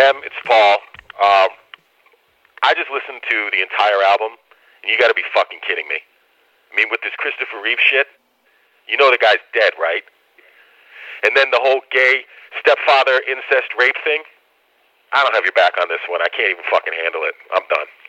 It's Paul. I just listened to the entire album, and you got to be fucking kidding me. I mean, with this Christopher Reeve shit, you know the guy's dead, right? And then the whole gay stepfather incest rape thing. I don't have your back on this one. I can't even fucking handle it. I'm done.